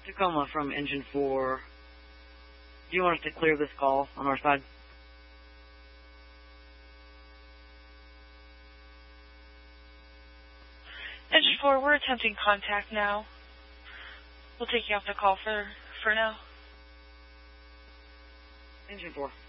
Tacoma from Engine 4. Do you want us to clear this call on our side? Engine 4, we're attempting contact now. We'll take you off the call for now. Engine 4.